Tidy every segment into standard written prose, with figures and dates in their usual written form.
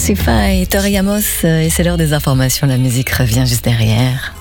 Sifa et Tori Amos, et c'est l'heure des informations. La musique revient juste derrière.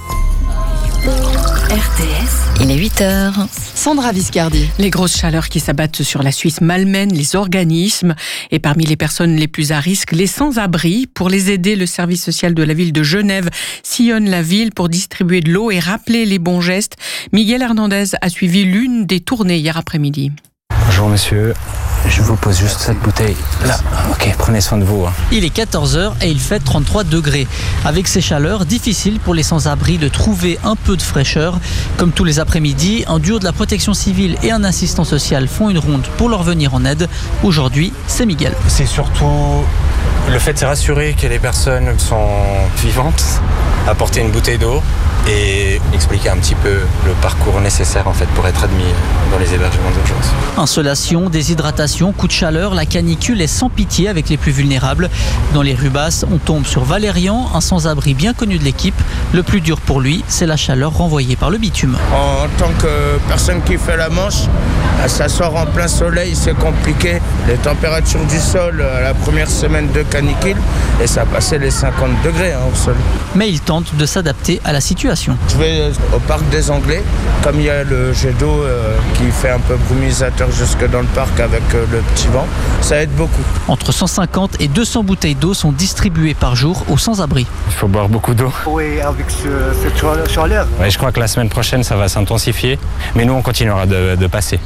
RTS, il est 8h. Sandra Viscardi. Les grosses chaleurs qui s'abattent sur la Suisse malmènent les organismes et parmi les personnes les plus à risque, les sans-abri. Pour les aider, le service social de la ville de Genève sillonne la ville pour distribuer de l'eau et rappeler les bons gestes. Miguel Hernandez a suivi l'une des tournées hier après-midi. Bonjour monsieur, je vous pose juste cette bouteille là. Ok, prenez soin de vous. Il est 14h et il fait 33 degrés. Avec ces chaleurs, difficile pour les sans-abri de trouver un peu de fraîcheur. Comme tous les après-midi, un duo de la protection civile et un assistant social font une ronde pour leur venir en aide. Aujourd'hui, c'est Miguel. C'est surtout le fait de se rassurer que les personnes sont vivantes, apporter une bouteille d'eau et expliquer un petit peu le parcours nécessaire en fait pour être admis dans les hébergements d'urgence. Insolation, déshydratation, coup de chaleur, la canicule est sans pitié avec les plus vulnérables. Dans les rues basses, on tombe sur Valérian, un sans-abri bien connu de l'équipe. Le plus dur pour lui, c'est la chaleur renvoyée par le bitume. En tant que personne qui fait la manche, ça sort en plein soleil, c'est compliqué. Les températures du sol à la première semaine de canicule, et ça passait les 50 degrés au sol. Mais il tente de s'adapter à la situation. Je vais au parc des Anglais, comme il y a le jet d'eau qui fait un peu brumisateur jusque dans le parc avec le petit vent, ça aide beaucoup. Entre 150 et 200 bouteilles d'eau sont distribuées par jour aux sans-abri. Il faut boire beaucoup d'eau. Oui, avec cette chaleur. Ouais, je crois que la semaine prochaine ça va s'intensifier, mais nous on continuera de passer.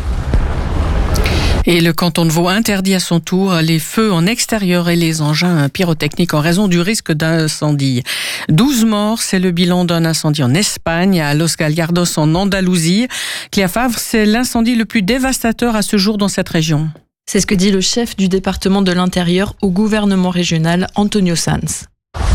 Et le canton de Vaud interdit à son tour les feux en extérieur et les engins pyrotechniques en raison du risque d'incendie. 12 morts, c'est le bilan d'un incendie en Espagne, à Los Gallardos en Andalousie. Cléa Favre, c'est l'incendie le plus dévastateur à ce jour dans cette région. C'est ce que dit le chef du département de l'Intérieur au gouvernement régional, Antonio Sanz.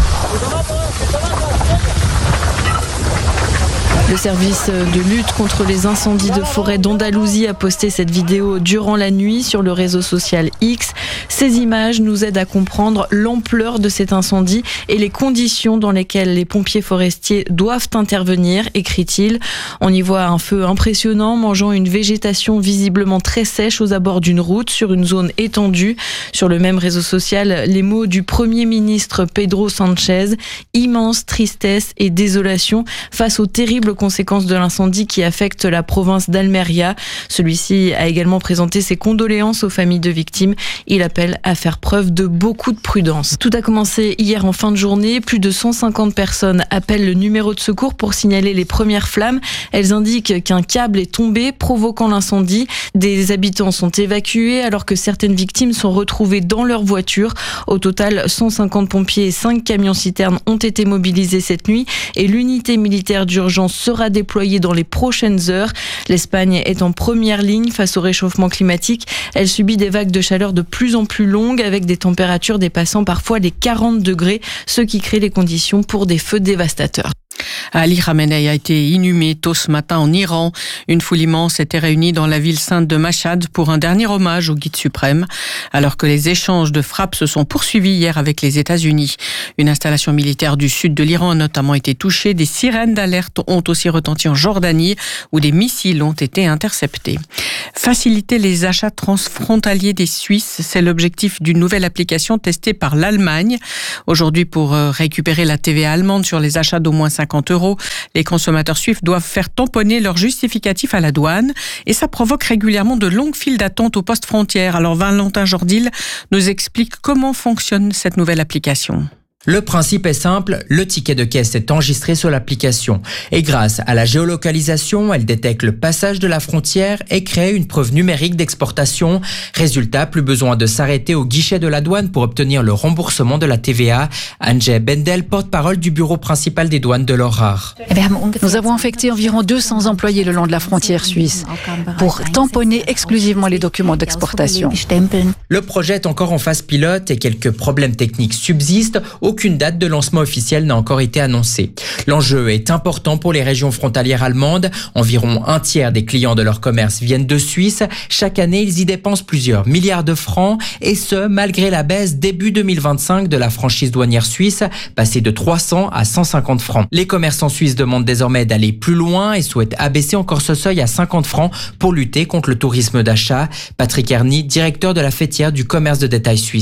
Le service de lutte contre les incendies de forêt d'Andalousie a posté cette vidéo durant la nuit sur le réseau social X. Ces images nous aident à comprendre l'ampleur de cet incendie et les conditions dans lesquelles les pompiers forestiers doivent intervenir, écrit-il. On y voit un feu impressionnant mangeant une végétation visiblement très sèche aux abords d'une route sur une zone étendue. Sur le même réseau social, les mots du Premier ministre Pedro Sánchez, immense tristesse et désolation face aux terribles conséquences de l'incendie qui affecte la province d'Almeria. Celui-ci a également présenté ses condoléances aux familles de victimes. Il appelle à faire preuve de beaucoup de prudence. Tout a commencé hier en fin de journée. Plus de 150 personnes appellent le numéro de secours pour signaler les premières flammes. Elles indiquent qu'un câble est tombé, provoquant l'incendie. Des habitants sont évacués alors que certaines victimes sont retrouvées dans leur voiture. Au total, 150 pompiers et 5 camions-citernes ont été mobilisés cette nuit et l'unité militaire d'urgence sera déployée dans les prochaines heures. L'Espagne est en première ligne face au réchauffement climatique. Elle subit des vagues de chaleur de plus en plus longues avec des températures dépassant parfois les 40 degrés, ce qui crée les conditions pour des feux dévastateurs. Ali Khamenei a été inhumé tôt ce matin en Iran. Une foule immense était réunie dans la ville sainte de Mashhad pour un dernier hommage au guide suprême, alors que les échanges de frappes se sont poursuivis hier avec les États-Unis. Une installation militaire du sud de l'Iran a notamment été touchée. Des sirènes d'alerte ont aussi retenti en Jordanie, où des missiles ont été interceptés. Faciliter les achats transfrontaliers des Suisses, c'est l'objectif d'une nouvelle application testée par l'Allemagne. Aujourd'hui, pour récupérer la TVA allemande sur les achats d'au moins 50 €, les consommateurs suisses doivent faire tamponner leur justificatif à la douane et ça provoque régulièrement de longues files d'attente aux postes frontières. Alors Valentin Jordil nous explique comment fonctionne cette nouvelle application. Le principe est simple, le ticket de caisse est enregistré sur l'application et grâce à la géolocalisation, elle détecte le passage de la frontière et crée une preuve numérique d'exportation. Résultat, plus besoin de s'arrêter au guichet de la douane pour obtenir le remboursement de la TVA. Anje Bendel, porte-parole du bureau principal des douanes de l'Orrar. Nous avons affecté environ 200 employés le long de la frontière suisse pour tamponner exclusivement les documents d'exportation. Le projet est encore en phase pilote et quelques problèmes techniques subsistent. Aucune date de lancement officielle n'a encore été annoncée. L'enjeu est important pour les régions frontalières allemandes. Environ un tiers des clients de leur commerce viennent de Suisse. Chaque année, ils y dépensent plusieurs milliards de francs et ce, malgré la baisse début 2025 de la franchise douanière suisse, passée de 300 à 150 francs. Les commerçants suisses demandent désormais d'aller plus loin et souhaitent abaisser encore ce seuil à 50 francs pour lutter contre le tourisme d'achat. Patrick Erny, directeur de la fêtière du commerce de détail suisse.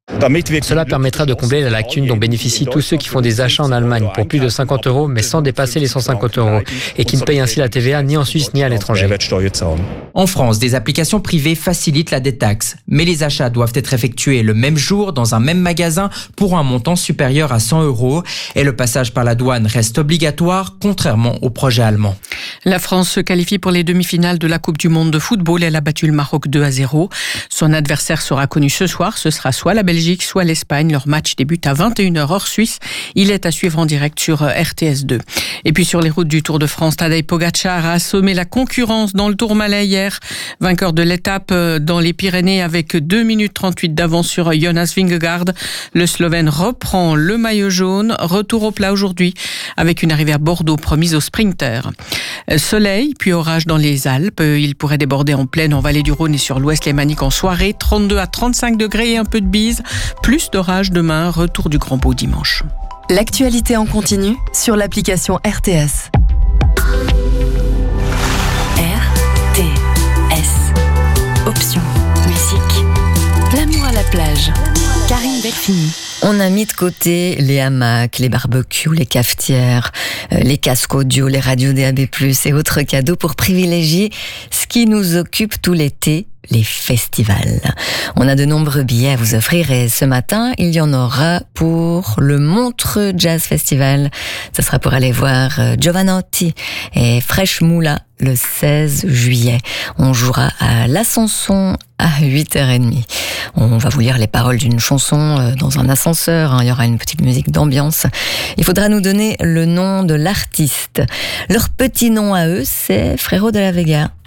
Cela permettra de combler la lacune dont bénéficient tous ceux qui font des achats en Allemagne pour plus de 50 € mais sans dépasser les 150 € et qui ne payent ainsi la TVA ni en Suisse ni à l'étranger. En France, des applications privées facilitent la détaxe, mais les achats doivent être effectués le même jour dans un même magasin pour un montant supérieur à 100 € et le passage par la douane reste obligatoire contrairement au projet allemand. La France se qualifie pour les demi-finales de la Coupe du Monde de football. Elle a battu le Maroc 2-0. Son adversaire sera connu ce soir. Ce sera soit la Belgique, soit l'Espagne. Leur match débute à 21h heure suisse. Il est à suivre en direct sur RTS2. Et puis sur les routes du Tour de France, Tadej Pogačar a assommé la concurrence dans le Tourmalet hier. Vainqueur de l'étape dans les Pyrénées avec 2 minutes 38 d'avance sur Jonas Vingegaard. Le Slovène reprend le maillot jaune. Retour au plat aujourd'hui avec une arrivée à Bordeaux promise aux sprinters. Soleil, puis orage dans les Alpes. Il pourrait déborder en plaine en vallée du Rhône et sur l'ouest lémanique en soirée. 32 à 35 degrés et un peu de bise. Plus d'orage demain. Retour du grand beau dimanche. L'actualité en continu sur l'application RTS. RTS. Option. Musique. L'amour à la plage. Karine Delphini. On a mis de côté les hamacs, les barbecues, les cafetières, les casques audio, les radios DAB+, et autres cadeaux pour privilégier ce qui nous occupe tout l'été, les festivals. On a de nombreux billets à vous offrir et ce matin, il y en aura pour le Montreux Jazz Festival. Ce sera pour aller voir Giovanotti et Fresh Moula le 16 juillet. On jouera à l'Ascension à 8h30. On va vous lire les paroles d'une chanson dans un ascenseur. Il y aura une petite musique d'ambiance. Il faudra nous donner le nom de l'artiste. Leur petit nom à eux, c'est Frérot de la Vega.